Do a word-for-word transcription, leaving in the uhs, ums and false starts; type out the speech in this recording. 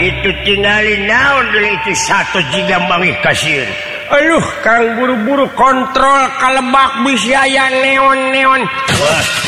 itu tinggalin naon itu satu juga mangih kasir. Aduh, Kang buru-buru kontrol kalebak bisa aya neon-neon. Wah,